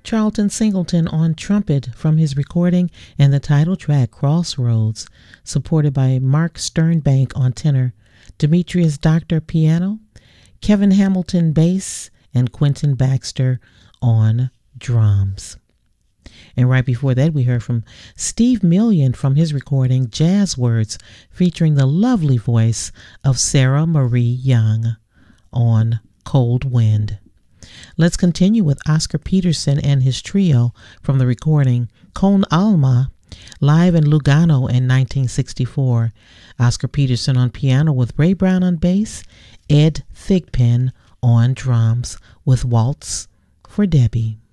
Charlton Singleton on trumpet from his recording and the title track Crossroads, supported by Mark Sternbank on tenor, Demetrius Doctor piano, Kevin Hamilton bass, and Quentin Baxter on drums. And right before that, we heard from Steve Million from his recording Jazz Words, featuring the lovely voice of Sarah Marie Young on Cold Wind. Let's continue with Oscar Peterson and his trio from the recording Con Alma, live in Lugano in 1964. Oscar Peterson on piano with Ray Brown on bass, Ed Thigpen on drums with Waltz for Debbie.